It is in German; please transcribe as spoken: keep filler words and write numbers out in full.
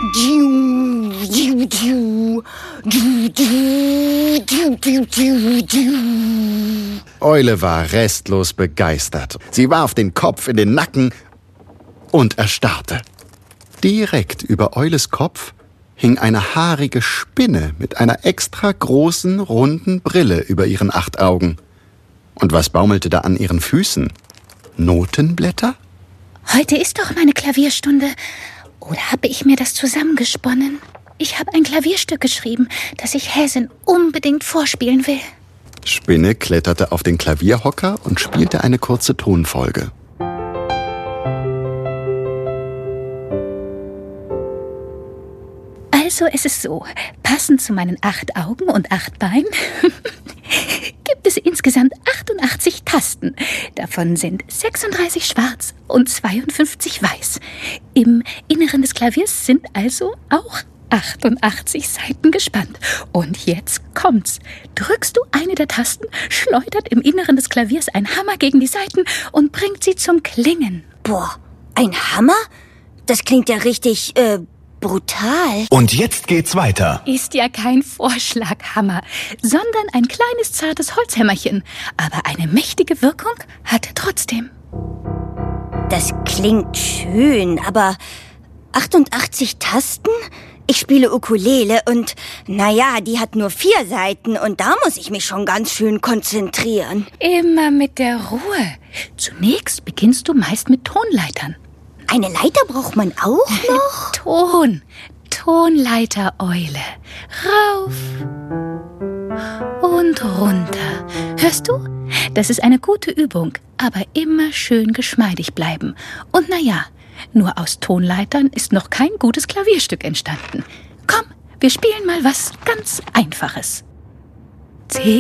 Eule war restlos begeistert. Sie warf den Kopf in den Nacken und erstarrte. Direkt über Eules Kopf hing eine haarige Spinne mit einer extra großen, runden Brille über ihren acht Augen. Und was baumelte da an ihren Füßen? Notenblätter? Heute ist doch meine Klavierstunde. Oder habe ich mir das zusammengesponnen? Ich habe ein Klavierstück geschrieben, das ich Häsin unbedingt vorspielen will. Spinne kletterte auf den Klavierhocker und spielte eine kurze Tonfolge. Also es ist so, passend zu meinen acht Augen und acht Beinen gibt es insgesamt achtundachtzig Tasten. Davon sind sechsunddreißig schwarz und zweiundfünfzig weiß. Im Inneren des Klaviers sind also auch achtundachtzig Saiten gespannt. Und jetzt kommt's. Drückst du eine der Tasten, schleudert im Inneren des Klaviers ein Hammer gegen die Saiten und bringt sie zum Klingen. Boah, ein Hammer? Das klingt ja richtig, äh, brutal. Und jetzt geht's weiter. Ist ja kein Vorschlaghammer, sondern ein kleines, zartes Holzhämmerchen. Aber eine mächtige Wirkung hat er trotzdem. Das klingt schön, aber achtundachtzig Tasten? Ich spiele Ukulele und, naja, die hat nur vier Saiten und da muss ich mich schon ganz schön konzentrieren. Immer mit der Ruhe. Zunächst beginnst du meist mit Tonleitern. Eine Leiter braucht man auch noch? Ton. Tonleiter, Eule. Rauf und runter. Hörst du? Das ist eine gute Übung, aber immer schön geschmeidig bleiben. Und naja, nur aus Tonleitern ist noch kein gutes Klavierstück entstanden. Komm, wir spielen mal was ganz Einfaches.